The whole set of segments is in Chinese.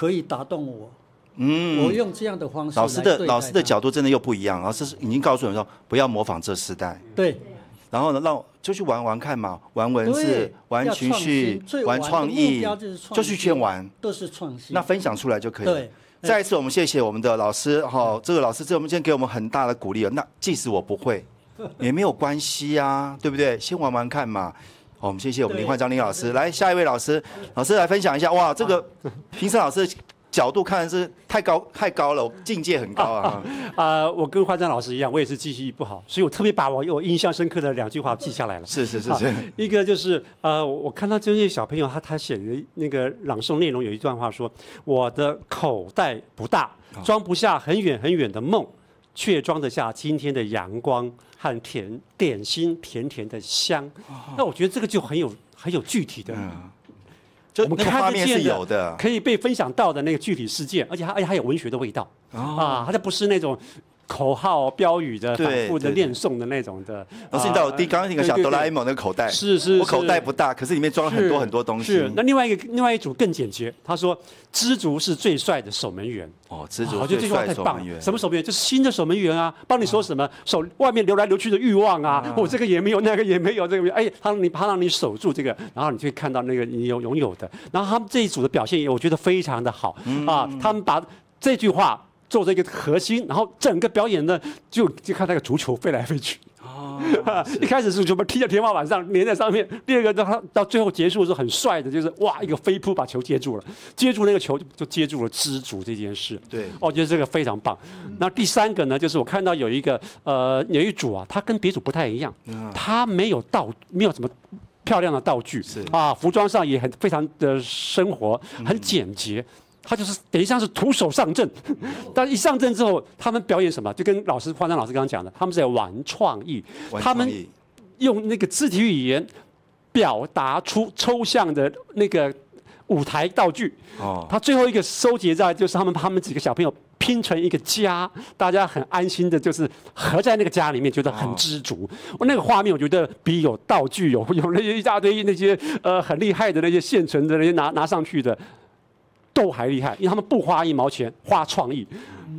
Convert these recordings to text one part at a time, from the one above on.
可以打动我。我用这样的方式来对待老师的角度真的又不一样，老师已经告诉你说不要模仿这世代， 对， 然后呢就去玩玩看嘛，玩文字，玩情绪，玩创意，就去先玩， 都是创新， 那分享出来就可以了。对，再一次我们谢谢我们的老师哈，这个老师我们今天给我们很大的鼓励了。那即使我不会，也没有关系啊，对不对？先玩玩看嘛。好，我们谢谢我们林焕章林老师，来下一位老师来分享一下。哇，这个评审老师角度看的是太高了，境界很高啊！ 我跟焕章老师一样，我也是记忆力不好，所以我特别把我印象深刻的2句话记下来了。 是。 一个就是我看到这些小朋友他写的那个朗诵内容有一段话说：“我的口袋不大，装不下很远很远的梦，却装得下今天的阳光和点心甜甜的香。”那我觉得这个就很有具体的。 就我们看画面是有的， 可以被分享到的那个具体事件，而且还有文学的味道它就不是那种口号标语的反复的念诵的那种的。 老师，你到刚刚那个小哆啦 A 梦那个口袋， 是， 我口袋不大，可是里面装了很多很多东西。 是，那另外一组更简洁，他说知足是最帅的守门员。 知足最帅的守门员。 什么守门员？就是新的守门员啊，帮你说什么守外面流来流去的欲望啊，我这个也没有，那个也没有，这个他让你守住这个，然后你就会看到那个你拥有的。然后他们这一组的表现，我觉得非常的好他们把这句话做这个核心，然后整个表演呢就看那个足球飞来飞去。一开始是什么踢在天花板上，粘在上面；第二个到最后结束的时候很帅的，就是哇一个飞扑把球接住了，接住那个球就接住了知足这件事。 对， 我觉得这个非常棒。那第3个呢，就是我看到有一组他跟别组不太一样，他没有什么漂亮的道具，服装上也非常的生活，很简洁。他就是等于像是徒手上阵，但一上阵之后，他们表演什么？就跟焕章老师刚刚讲的，他们在玩创意，他们用那个肢体语言表达出抽象的那个舞台道具。他最后一个收结在就是他们几个小朋友拼成一个家，大家很安心的，就是合在那个家里面，觉得很知足。那个画面，我觉得比有道具有那些一大堆那些很厉害的那些现成的那些拿上去的。都还厉害，因为他们不花1毛钱，花创意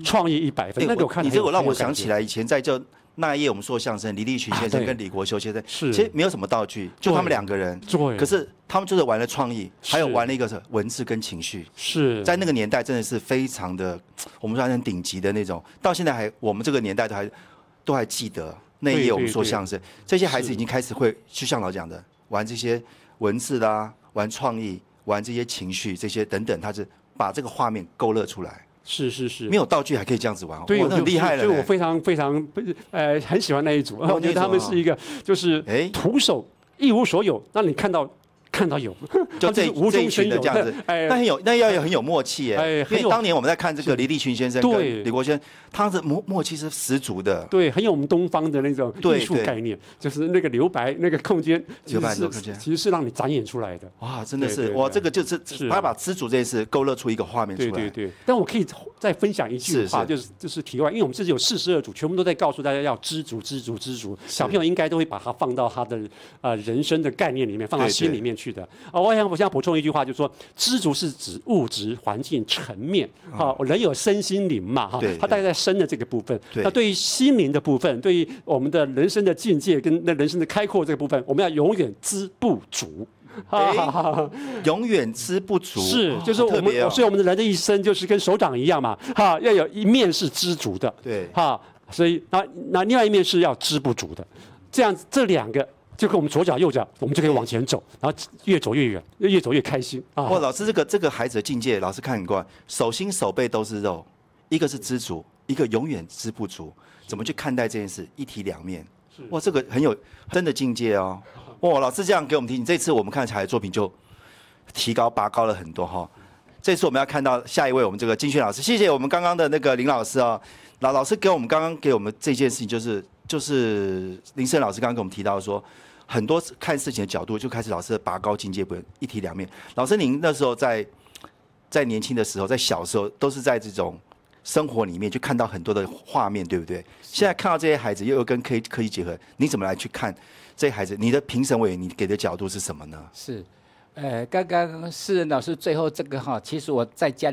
100分。那个我看你这个让我想起来，以前在那一页我们说相声，李立群先生跟李国修先生，其实没有什么道具，就他们2个人。可是他们就是玩了创意，还有玩了一个文字跟情绪。在那个年代真的是非常的，我们说很顶级的那种。到现在我们这个年代都还记得那一页我们说相声，这些孩子已经开始会，就像老讲的，玩这些文字啦，玩创意。玩这些情绪，这些等等，他是把这个画面勾勒出来。 是， 没有道具还可以这样子玩， 对， 那很厉害了。 所以我非常很喜欢那一组，我觉得他们是一个就是徒手一无所有，让你看到有， 就这一群的这样子，那要很有默契耶。因为当年我们在看这个李立群先生跟李国轩，他的默契是十足的。 对，很有我们东方的那种艺术概念，就是那个留白那个空间，其实是让你展演出来的。 哇，真的是哇，这个就是他把知足这件事勾勒出一个画面出来。 对。但我可以再分享一句话，就是题外，因为我们这里有42组，全部都在告诉大家要知足。小朋友应该都会把它放到他的人生的概念里面，放到心里面去。我想补充一句话，就是说，知足是指物质环境层面人有身心灵嘛它大概在身的这个部分。那对于心灵的部分，对于我们的人生的境界跟那人生的开阔这个部分，我们要永远知不足。 永远知不足就是我们，所以我们的人的一生就是跟手掌一样嘛要有一面是知足的，所以那另外一面是要知不足的，这样这2个。就跟我们左脚右脚，我们就可以往前走，然后越走越远，越走越开心哇，老师这个孩子的境界，老师看很惯，手心手背都是肉，一个是知足，一个永远知不足，怎么去看待这件事？一体两面。哇，这个很有真的境界哦。哇，老师这样给我们提醒，这次我们看起来的作品就拔高了很多哈。这次我们要看到下一位我们这个金轩老师，谢谢我们刚刚的那个林老师哦。老师刚刚给我们这件事情就是林胜老师刚刚给我们提到说，很多看事情的角度就开始老师的拔高境界，不一体两面。老师您那时候在年轻的时候，在小时候都是在这种生活里面去看到很多的画面，对不对？现在看到这些孩子又跟科技结合，你怎么来去看这些孩子？你的评审委你给的角度是什么呢？ 是，刚刚世仁老师最后这个其实我在家